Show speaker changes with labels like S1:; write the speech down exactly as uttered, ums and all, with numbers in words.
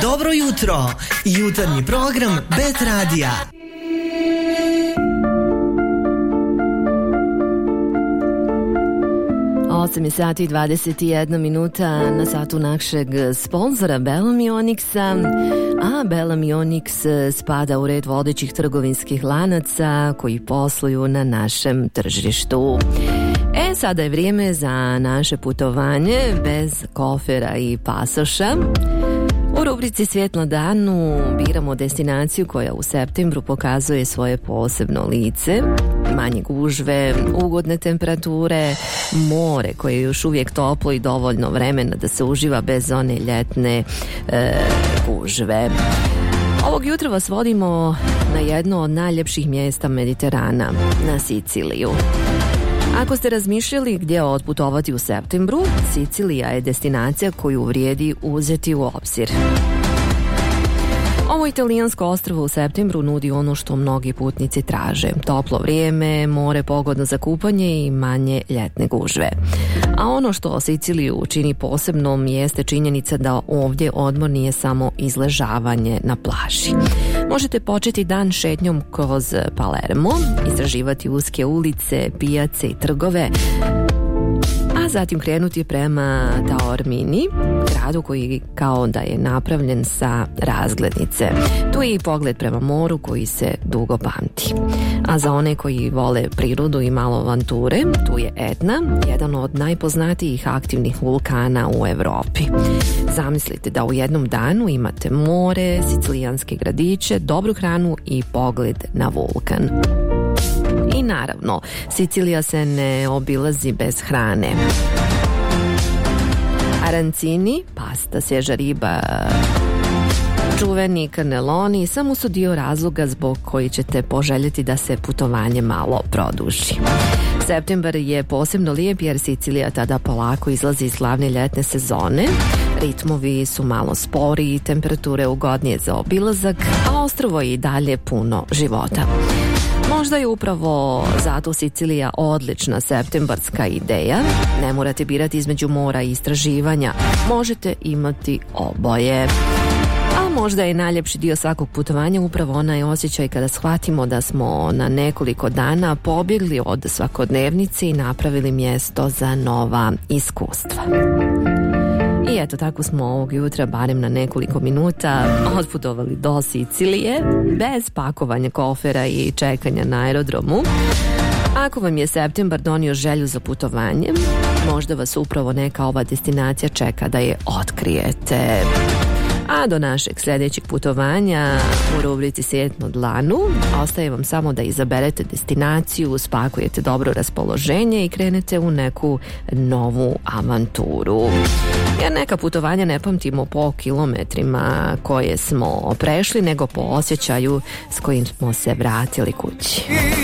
S1: Dobro jutro, jutarnji program Bet radija.
S2: osam je sati i dvadeset jedna minuta na satu našeg sponzora Bellamy Onyxa, a Bellamy Onyx spada u red vodećih trgovinskih lanaca koji posluju na našem tržištu. E, sada je vrijeme za naše putovanje bez kofera i pasoša. U rubrici Svijet na danu biramo destinaciju koja u septembru pokazuje svoje posebno lice, manje gužve, ugodne temperature, more koje je još uvijek toplo i dovoljno vremena da se uživa bez one ljetne e, gužve. Ovog jutra vas vodimo na jedno od najljepših mjesta Mediterana, na Siciliju. Ako ste razmišljali gdje otputovati u septembru, Sicilija je destinacija koju vrijedi uzeti u obzir. Ovo italijansko ostrvo u septembru nudi ono što mnogi putnici traže. Toplo vrijeme, more pogodno za kupanje i manje ljetne gužve. A ono što Siciliju čini posebnom jeste činjenica da ovdje odmor nije samo izležavanje na plaži. Možete početi dan šetnjom kroz Palermo, istraživati uske ulice, pijace i trgove, a zatim krenuti prema Taormini, gradu koji kao da je napravljen sa razglednice. Tu je i pogled prema moru koji se dugo pamti. A za one koji vole prirodu i malo avanture, tu je Etna, jedan od najpoznatijih aktivnih vulkana u Europi. Zamislite da u jednom danu imate more, sicilijanske gradiće, dobru hranu i pogled na vulkan. I naravno, Sicilija se ne obilazi bez hrane. Arancini, pasta, svježa riba, čuveni cannelloni samo su dio razloga zbog koji ćete poželjeti da se putovanje malo produži. Septembar je posebno lijep jer Sicilija tada polako izlazi iz glavne ljetne sezone. Ritmovi su malo spori, temperature ugodnije za obilazak, a ostrvo je i dalje puno života. Možda je upravo zato Sicilija odlična septembarska ideja. Ne morate birati između mora i istraživanja. Možete imati oboje. A možda je najljepši dio svakog putovanja upravo onaj osjećaj kada shvatimo da smo na nekoliko dana pobjegli od svakodnevnice i napravili mjesto za nova iskustva. I eto, tako smo ovog jutra, barem na nekoliko minuta, otputovali do Sicilije, bez pakovanja kofera i čekanja na aerodromu. Ako vam je septembar donio želju za putovanje, možda vas upravo neka ova destinacija čeka da je otkrijete. A do našeg sljedećeg putovanja u rubrici Svijet na dlanu ostaje vam samo da izaberete destinaciju, spakujete dobro raspoloženje i krenete u neku novu avanturu. Jer neka putovanja ne pamtimo po kilometrima koje smo prešli, nego po osjećaju s kojim smo se vratili kući.